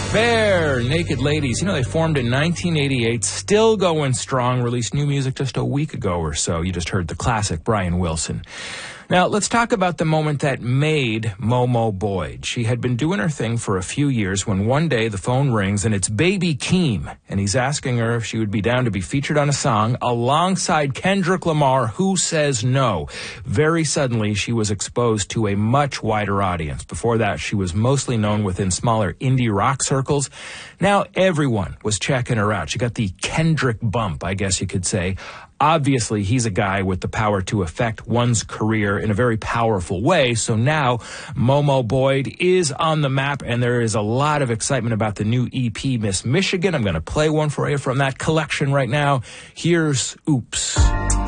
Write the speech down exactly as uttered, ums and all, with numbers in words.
Bare Naked Ladies. You know, they formed in nineteen eighty-eight, still going strong, released new music just a week ago or so. You just heard the classic Brian Wilson. Now, let's talk about the moment that made Momo Boyd. She had been doing her thing for a few years when one day the phone rings and it's Baby Keem, and he's asking her if she would be down to be featured on a song alongside Kendrick Lamar, Who Says No. Very suddenly, she was exposed to a much wider audience. Before that, she was mostly known within smaller indie rock circles. Now, everyone was checking her out. She got the Kendrick bump, I guess you could say. Obviously, he's a guy with the power to affect one's career in a very powerful way. So now Momo Boyd is on the map, and there is a lot of excitement about the new E P, Miss Michigan. I'm going to play one for you from that collection right now. Here's Oops.